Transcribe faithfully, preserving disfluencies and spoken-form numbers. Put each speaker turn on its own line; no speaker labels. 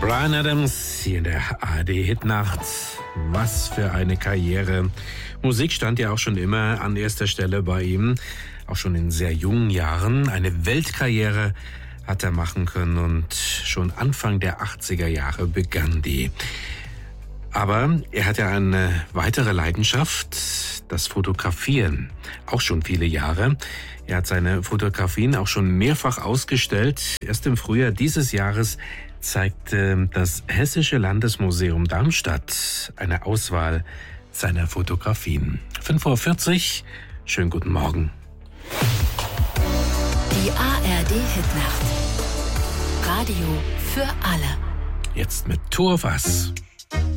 Bryan Adams hier in der A R D-Hitnacht. Was für eine Karriere. Musik stand ja auch schon immer an erster Stelle bei ihm. Auch schon in sehr jungen Jahren. Eine Weltkarriere hat er machen können und schon Anfang der achtziger Jahre begann die. Aber er hat ja eine weitere Leidenschaft, das Fotografieren. Auch schon viele Jahre. Er hat seine Fotografien auch schon mehrfach ausgestellt. Erst im Frühjahr dieses Jahres zeigte das Hessische Landesmuseum Darmstadt eine Auswahl seiner Fotografien. fünf Uhr vierzig, schönen guten Morgen.
Die A R D-Hitnacht. Radio für alle.
Jetzt mit Tor was.